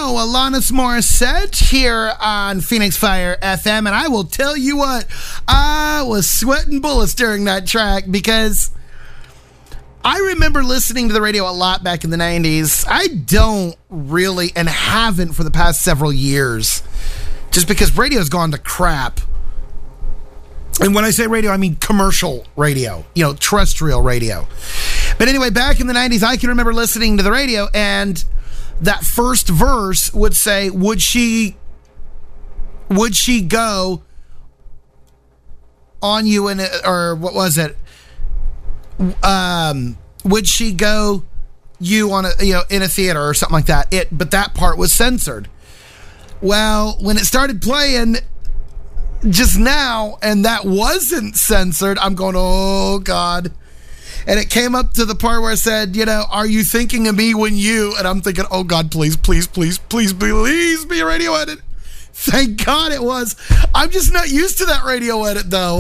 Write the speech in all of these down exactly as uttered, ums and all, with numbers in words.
go, Alanis Morissette here on Phoenix Fire F M, and I will tell you what, I was sweating bullets during that track because I remember listening to the radio a lot back in the nineties. I don't really, and haven't for the past several years, just because radio's gone to crap. And when I say radio, I mean commercial radio, you know, terrestrial radio. But anyway, back in the nineties, I can remember listening to the radio, and that first verse would say, would she, would she go on you in, a, or what was it? Um, would she go you on a, you know, in a theater or something like that? It, but that part was censored. Well, when it started playing just now, and that wasn't censored, I'm going, oh God. And it came up to the part where it said, you know, are you thinking of me when you, and I'm thinking, oh God, please, please, please, please, please be a radio edit. Thank God it was. I'm just not used to that radio edit though.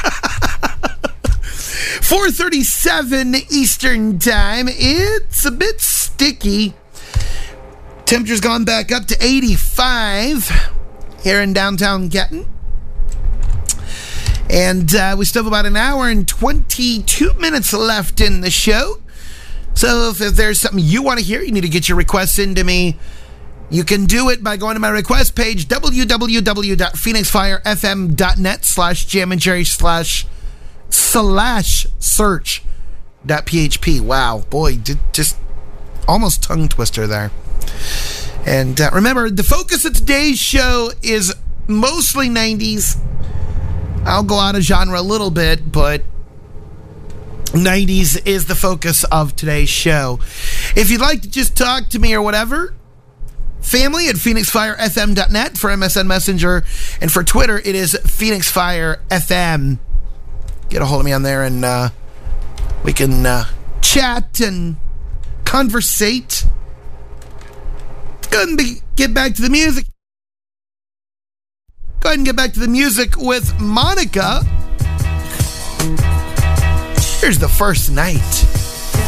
four thirty-seven Eastern time. It's a bit sticky. Temperature's gone back up to eighty-five here in downtown Getting. And uh, we still have about an hour and twenty-two minutes left in the show. So if, if there's something you want to hear, you need to get your requests into me. You can do it by going to my request page, www.phoenixfirefm.net slash jamandjerry slash slash search dot php. Wow, boy, just almost tongue twister there. And uh, remember, the focus of today's show is mostly nineties. I'll go out of genre a little bit, but nineties is the focus of today's show. If you'd like to just talk to me or whatever, family at phoenix fire f m dot net for M S N Messenger, and for Twitter, it is Phoenix Fire F M. Get a hold of me on there, and uh, we can uh, chat and conversate. Go ahead and be, get back to the music. Go ahead and get back to the music with Monica. Here's The First Night.